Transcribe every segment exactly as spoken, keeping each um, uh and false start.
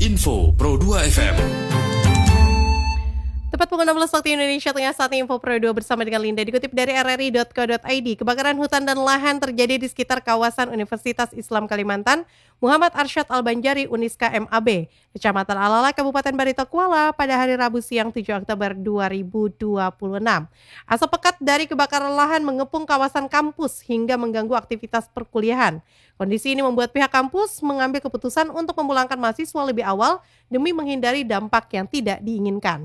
Info Pro dua F M. Tepat pukul enam belas waktu Indonesia Tengah, saat Info Pro dua bersama dengan Linda. Dikutip dari r r i dot co dot i d, kebakaran hutan dan lahan terjadi di sekitar kawasan Universitas Islam Kalimantan Muhammad Arsyad Al-Banjari Uniska M A B, Kecamatan Alalak, Kabupaten Barito Kuala pada hari Rabu siang tujuh Oktober dua ribu dua puluh enam. Asap pekat dari kebakaran lahan mengepung kawasan kampus hingga mengganggu aktivitas perkuliahan. Kondisi ini membuat pihak kampus mengambil keputusan untuk memulangkan mahasiswa lebih awal demi menghindari dampak yang tidak diinginkan.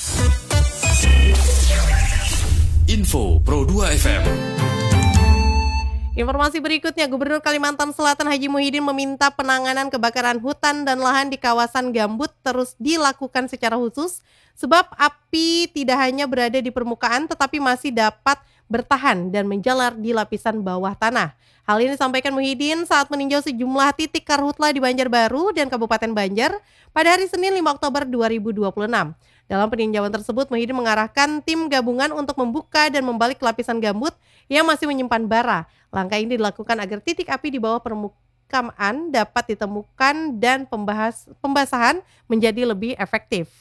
Info Pro dua F M. Informasi berikutnya, Gubernur Kalimantan Selatan Haji Muhyiddin meminta penanganan kebakaran hutan dan lahan di kawasan gambut terus dilakukan secara khusus sebab api tidak hanya berada di permukaan tetapi masih dapat bertahan dan menjalar di lapisan bawah tanah. Hal ini disampaikan Muhyiddin saat meninjau sejumlah titik karhutla di Banjarbaru dan Kabupaten Banjar pada hari Senin lima Oktober dua ribu dua puluh enam. Dalam peninjauan tersebut, Muhyiddin mengarahkan tim gabungan untuk membuka dan membalik lapisan gambut yang masih menyimpan bara. Langkah ini dilakukan agar titik api di bawah permukaan dapat ditemukan dan pembahas, pembasahan menjadi lebih efektif.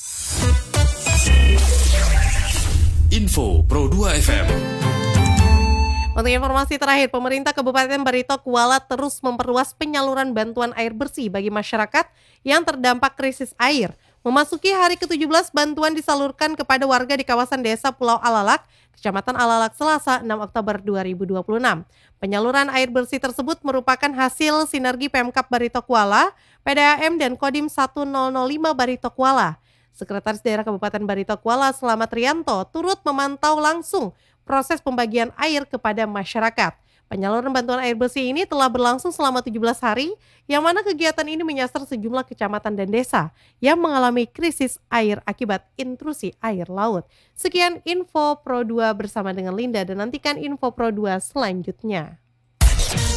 Info Pro dua F M. Untuk informasi terakhir, pemerintah Kabupaten Barito Kuala terus memperluas penyaluran bantuan air bersih bagi masyarakat yang terdampak krisis air. Memasuki hari ke tujuh belas, bantuan disalurkan kepada warga di kawasan Desa Pulau Alalak, Kecamatan Alalak, Selasa enam Oktober dua ribu dua puluh enam. Penyaluran air bersih tersebut merupakan hasil sinergi Pemkab Barito Kuala, P D A M dan Kodim seribu lima Barito Kuala. Sekretaris Daerah Kabupaten Barito Kuala Selamat Rianto turut memantau langsung proses pembagian air kepada masyarakat. Penyaluran bantuan air bersih ini telah berlangsung selama tujuh belas hari, yang mana kegiatan ini menyasar sejumlah kecamatan dan desa yang mengalami krisis air akibat intrusi air laut. Sekian Info Pro dua bersama dengan Linda dan nantikan Info Pro dua selanjutnya.